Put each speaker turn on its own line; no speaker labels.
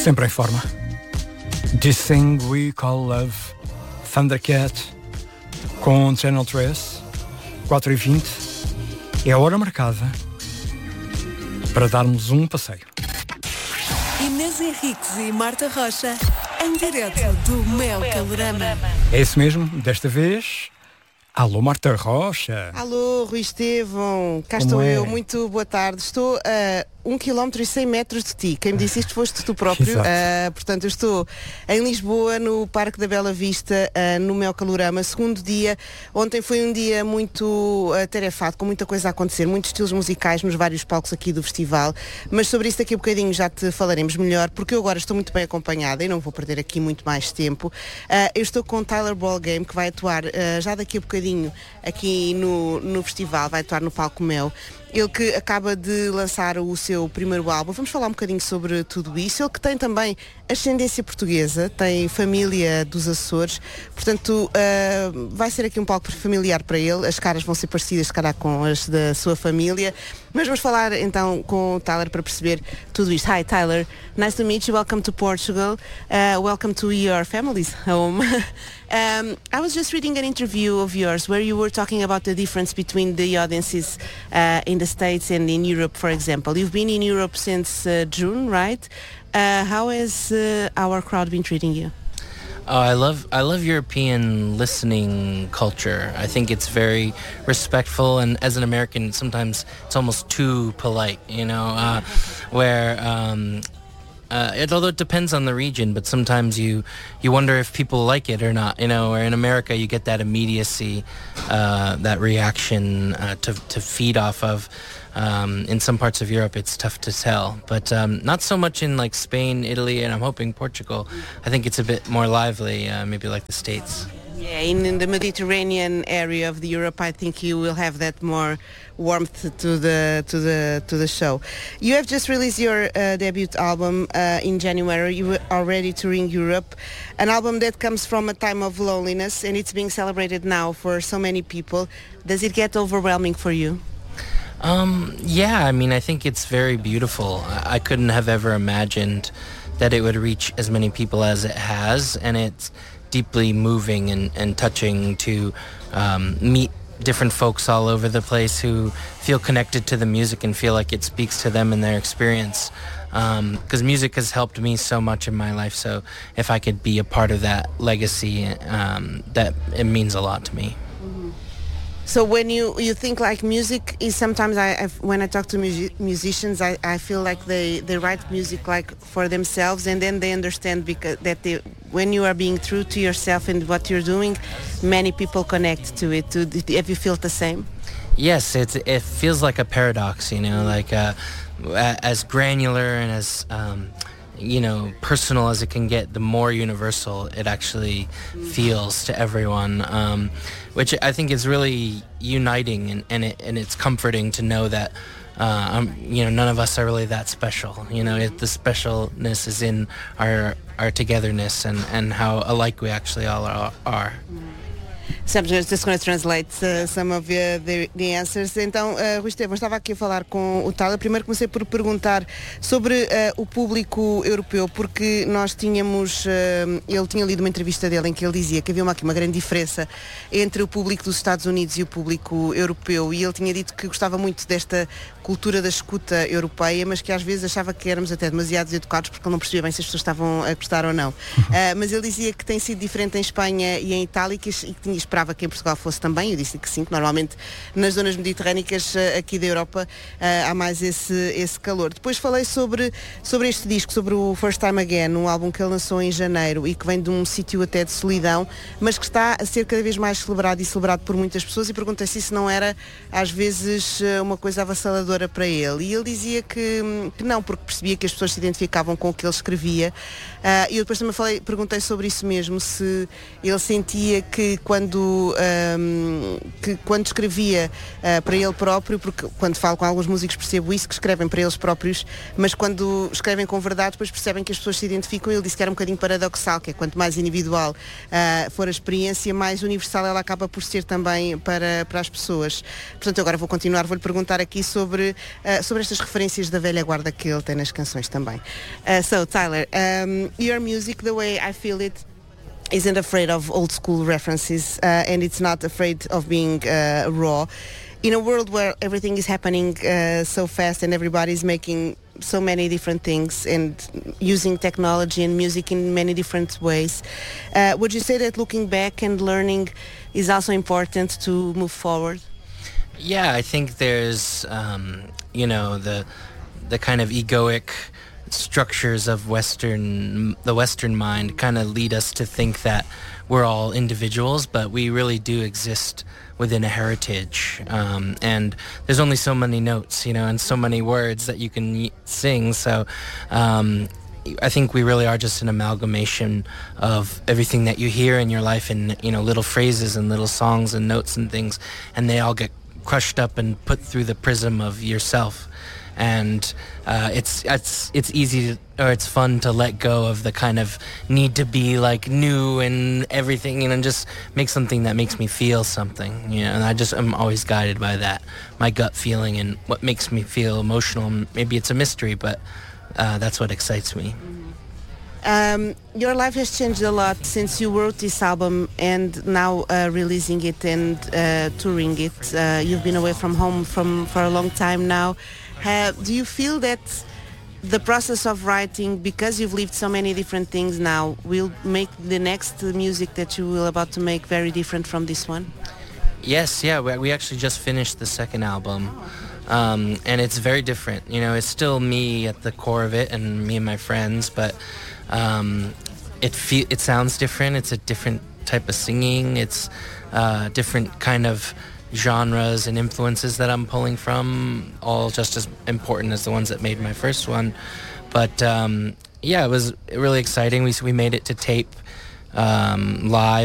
Sempre em forma. This Thing We Call Love, Thundercat, com Channel 3, 4h20. É a hora marcada para darmos um passeio.
Inês Henriques e Marta Rocha, em direto do Mel Calorama.
É isso mesmo, desta vez. Alô, Marta Rocha.
Alô, Rui Estevão. Cá
Como
estou
é?
eu, muito boa tarde. Estou a 1 km e 100 metros de ti. Quem me disse isto foste tu próprio.
Exato.
Portanto, eu estou em Lisboa, no Parque da Bela Vista, no Mel Calorama, segundo dia. Ontem foi um dia muito atarefado, com muita coisa a acontecer, muitos estilos musicais nos vários palcos aqui do festival. Mas sobre isso daqui a bocadinho já te falaremos melhor, porque eu agora estou muito bem acompanhada e não vou perder aqui muito mais tempo. Eu estou com o Tyler Ballgame, que vai atuar já daqui a bocadinho aqui no festival, vai atuar no Palco Mel. Ele que acaba de lançar o seu primeiro álbum. Vamos falar um bocadinho sobre tudo isso. Ele que tem também ascendência portuguesa, tem família dos Açores, portanto vai ser aqui um palco familiar para ele. As caras vão ser parecidas, se calhar, com as da sua família. Mas vamos falar então com o Tyler para perceber tudo isto. Hi Tyler, nice to meet you, welcome to Portugal, welcome to your family's home. I was just reading an interview of yours where you were talking about the difference between the audiences in the States and in Europe, for example. You've been in Europe since June, right? How has our crowd been treating you?
Oh, I love European listening culture. I think it's very respectful, and as an American, sometimes it's almost too polite, you know, although it depends on the region, but sometimes you wonder if people like it or not, you know, where in America you get that immediacy, that reaction to feed off of. In some parts of Europe it's tough to tell, but not so much in like Spain, Italy, and I'm hoping Portugal. I think it's a bit more lively, maybe like the States.
Yeah, in the Mediterranean area of the Europe, I think you will have that more warmth to the show. You have just released your debut album in January. You are ready touring Europe, an album that comes from a time of loneliness, and it's being celebrated now for so many people. Does it get overwhelming for you?
Yeah, I mean, I think it's very beautiful. I couldn't have ever imagined that it would reach as many people as it has, and it's deeply moving and touching to meet different folks all over the place who feel connected to the music and feel like it speaks to them and their experience. Because music has helped me so much in my life, so if I could be a part of that legacy, that it means a lot to me.
So when you think like music is sometimes when I talk to musicians I feel like they write music like for themselves, and then they understand when you are being true to yourself and what you're doing, many people connect to it. Have you felt the same?
Yes, it feels like a paradox, you know, like as granular and as you know, personal as it can get, the more universal it actually feels to everyone, which I think is really uniting, and it's comforting to know that you know, none of us are really that special. You know, the specialness is in our togetherness and how alike we actually all are.
So I'm just going to translate some of the answers. Então, Rui Estevão, estava aqui a falar com o Tyler. Primeiro comecei por perguntar sobre o público europeu, porque nós tínhamos, ele tinha lido uma entrevista dele em que ele dizia que havia aqui uma grande diferença entre o público dos Estados Unidos e o público europeu, e ele tinha dito que gostava muito desta cultura da escuta europeia, mas que às vezes achava que éramos até demasiado educados, porque ele não percebia bem se as pessoas estavam a gostar ou não. Mas ele dizia que tem sido diferente em Espanha e em Itália, e que esperava que em Portugal fosse também. Eu disse que sim, que normalmente nas zonas mediterrânicas aqui da Europa há mais esse calor. Depois falei sobre este disco, sobre o First Time Again, um álbum que ele lançou em janeiro e que vem de um sítio até de solidão, mas que está a ser cada vez mais celebrado por muitas pessoas, e perguntei se isso não era às vezes uma coisa avassaladora para ele, e ele dizia que não, porque percebia que as pessoas se identificavam com o que ele escrevia, e eu depois também perguntei sobre isso mesmo, se ele sentia que quando que quando escrevia para ele próprio, porque quando falo com alguns músicos percebo isso, que escrevem para eles próprios, mas quando escrevem com verdade depois percebem que as pessoas se identificam. Ele disse que era um bocadinho paradoxal, que é quanto mais individual for a experiência, mais universal ela acaba por ser também para as pessoas. Portanto, agora vou-lhe perguntar aqui sobre estas referências da velha guarda que ele tem nas canções também. So, Tyler, your music, the way I feel it, isn't afraid of old school references and it's not afraid of being raw. In a world where everything is happening so fast and everybody's making so many different things and using technology and music in many different ways, would you say that looking back and learning is also important to move forward?
Yeah, I think there's, the kind of egoic structures of the Western mind kind of lead us to think that we're all individuals, but we really do exist within a heritage. And there's only so many notes, and so many words that you can sing. So I think we really are just an amalgamation of everything that you hear in your life in, little phrases and little songs and notes and things, and they all get crushed up and put through the prism of yourself. And it's easy or it's fun to let go of the kind of need to be like new and everything, and just make something that makes me feel something, and I'm always guided by that, my gut feeling and what makes me feel emotional. Maybe it's a mystery, but that's what excites me.
Your life has changed a lot since you wrote this album and now releasing it and touring it. You've been away from home for a long time now. Do you feel that the process of writing, because you've lived so many different things now, will make the next music that you will about to make very different from this one?
Yes, yeah, we actually just finished the second album, and it's very different. It's still me at the core of it and me and my friends, but it sounds different. It's a different type of singing. It's different kind of genres and influences that I'm pulling from, all just as important as the ones that made my first one. But it was really exciting. We made it to tape live